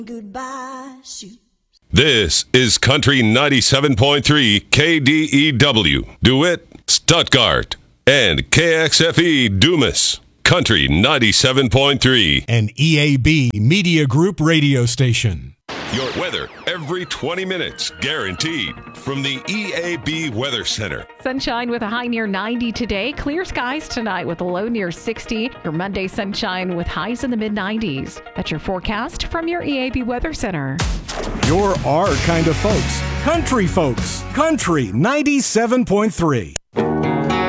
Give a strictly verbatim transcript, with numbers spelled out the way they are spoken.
Goodbye, shoot. This is Country ninety-seven point three K D E W, DeWitt, Stuttgart, and K X F E Dumas. Country ninety-seven point three. An E A B Media Group radio station. Your weather every twenty minutes, guaranteed, from the E A B Weather Center. Sunshine with a high near ninety today. Clear skies tonight with a low near sixty. Your Monday sunshine with highs in the mid nineties. That's your forecast from your E A B Weather Center. You're our kind of folks. Country folks. Country ninety-seven point three.